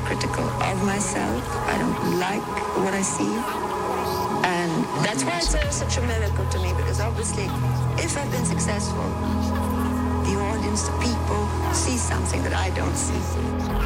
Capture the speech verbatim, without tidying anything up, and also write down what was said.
critical of myself. I don't like what I see. And that's why it's uh, such a miracle to me, because obviously, if I've been successful, the audience, the people, see something that I don't see.